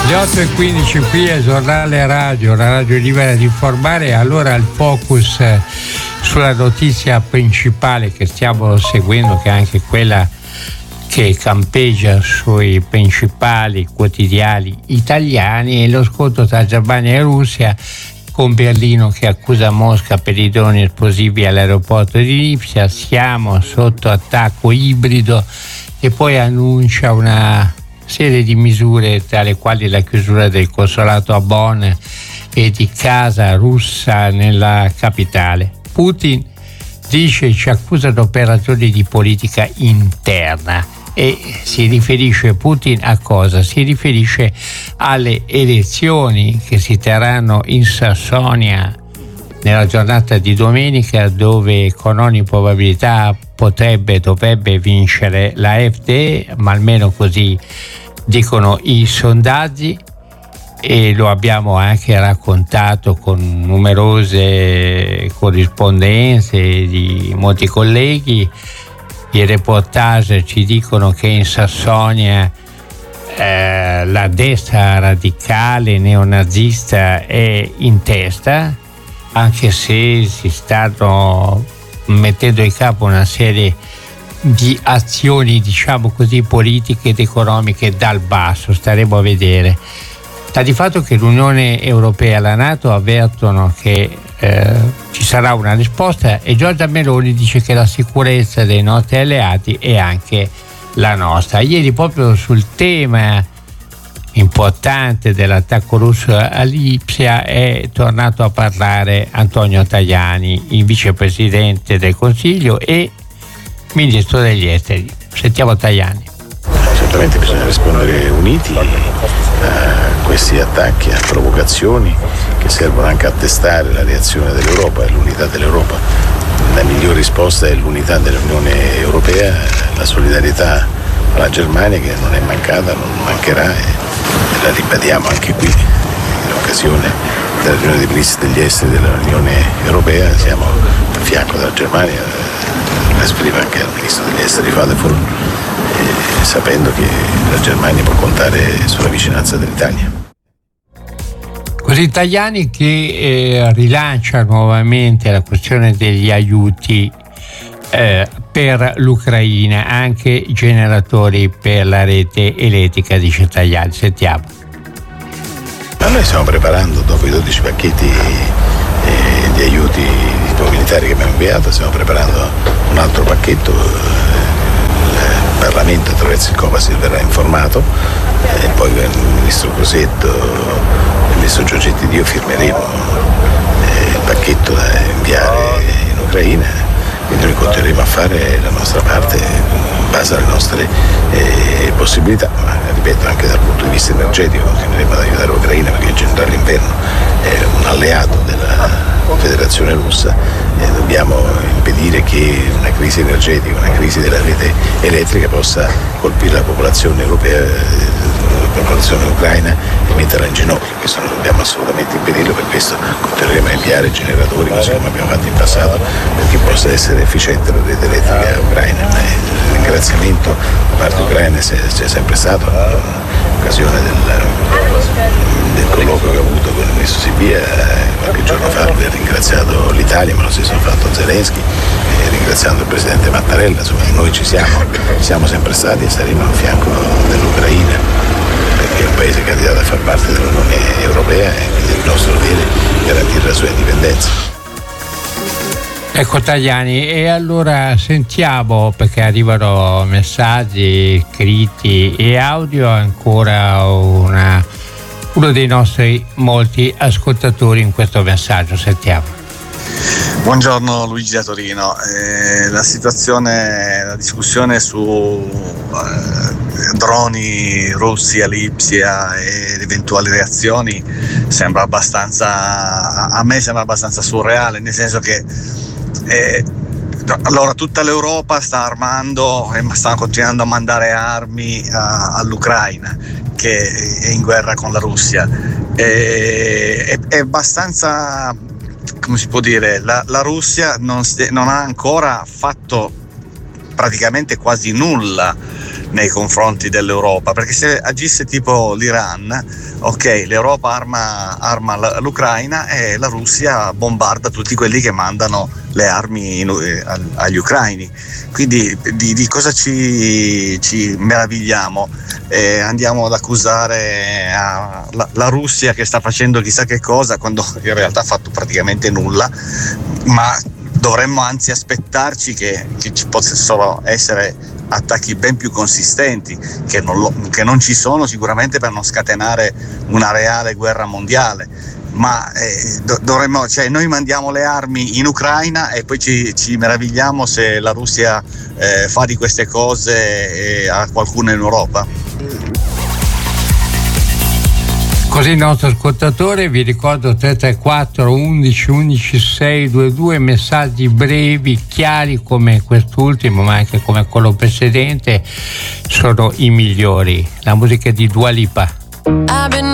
Le 8:15 qui è il giornale radio, la radio libera di informare. Allora il focus sulla notizia principale che stiamo seguendo, che è anche quella che campeggia sui principali quotidiani italiani, è lo scontro tra Germania e Russia, con Berlino che accusa Mosca per i droni esplosivi all'aeroporto di Lipsia. Siamo sotto attacco ibrido, e poi annuncia una serie di misure, tra le quali la chiusura del consolato a Bonn e di casa russa nella capitale. Putin dice ci accusano per ragioni di politica interna, e si riferisce Putin a cosa? Si riferisce alle elezioni che si terranno in Sassonia nella giornata di domenica, dove con ogni probabilità dovrebbe vincere la AfD, ma almeno così dicono i sondaggi, e lo abbiamo anche raccontato con numerose corrispondenze di molti colleghi. I reportage ci dicono che in Sassonia la destra radicale neonazista è in testa, anche se si stanno mettendo in campo una serie di azioni, diciamo così, politiche ed economiche dal basso. Staremo a vedere. Sta di fatto che l'Unione Europea e la NATO avvertono che ci sarà una risposta, e Giorgia Meloni dice che la sicurezza dei nostri alleati è anche la nostra. Ieri, proprio sul tema importante dell'attacco russo a Lipsia, è tornato a parlare Antonio Tajani, il vicepresidente del Consiglio e ministro degli esteri. Sentiamo Tajani. Certamente bisogna rispondere uniti a questi attacchi, a provocazioni che servono anche a testare la reazione dell'Europa e l'unità dell'Europa. La migliore risposta è l'unità dell'Unione Europea, la solidarietà alla Germania, che non è mancata, non mancherà, e la ribadiamo anche qui in occasione della riunione dei ministri degli esteri dell'Unione Europea. Siamo a fianco della Germania, lo esprime anche il ministro degli esteri Vadefur, sapendo che la Germania può contare sulla vicinanza dell'Italia. Così Tajani, che rilancia nuovamente la questione degli aiuti per l'Ucraina, anche generatori per la rete elettrica, dice Tajani. Sentiamo. Ma noi stiamo preparando, dopo i 12 pacchetti di aiuti militari che abbiamo inviato, stiamo preparando un altro pacchetto. Il Parlamento attraverso il Copasir verrà informato, e poi il ministro Crosetto e il ministro Giorgetti ed io firmeremo il pacchetto da inviare in Ucraina. Quindi noi continueremo a fare la nostra parte in base alle nostre possibilità, ma ripeto, anche dal punto di vista energetico continueremo ad aiutare l'Ucraina, perché il generale Inverno è un alleato della Federazione Russa, e dobbiamo impedire che una crisi energetica, una crisi della rete elettrica possa colpire la popolazione europea, la popolazione ucraina, e metterla in ginocchio. Questo noi dobbiamo assolutamente impedirlo. Per questo continueremo a inviare generatori, così come abbiamo fatto in passato, perché possa essere efficiente la rete elettrica ucraina. Il ringraziamento da parte ucraina c'è sempre stato, in occasione del colloquio che ho avuto con il ministro Sibia qualche giorno fa. Lui ha ringraziato l'Italia, ma lo stesso ha fatto Zelensky, ringraziando il presidente Mattarella. Insomma, noi ci siamo sempre stati e saremo a fianco dell'Ucraina, perché è un paese candidato a far parte dell'Unione Europea, e quindi il nostro dovere è garantire la sua indipendenza. Ecco Tajani, e allora sentiamo, perché arrivano messaggi scritti e audio, ancora uno dei nostri molti ascoltatori in questo messaggio. Sentiamo. Buongiorno, Luigi da Torino. La discussione su droni russi a Lipsia e eventuali reazioni a me sembra abbastanza surreale, nel senso che allora tutta l'Europa sta armando e sta continuando a mandare armi all'Ucraina, che è in guerra con la Russia. È abbastanza, come si può dire, la Russia non ha ancora fatto praticamente quasi nulla nei confronti dell'Europa, perché se agisse tipo l'Iran, ok, l'Europa arma l'Ucraina e la Russia bombarda tutti quelli che mandano le armi agli ucraini. Quindi di cosa ci meravigliamo? Andiamo ad accusare la Russia che sta facendo chissà che cosa, quando in realtà ha fatto praticamente nulla, ma dovremmo anzi aspettarci che ci possano essere attacchi ben più consistenti, che non ci sono sicuramente per non scatenare una reale guerra mondiale, ma dovremmo, cioè noi mandiamo le armi in Ucraina e poi ci meravigliamo se la Russia fa di queste cose a qualcuno in Europa. Così il nostro ascoltatore, vi ricordo 334 11 11 622, messaggi brevi, chiari come quest'ultimo ma anche come quello precedente, sono i migliori. La musica di Dua Lipa.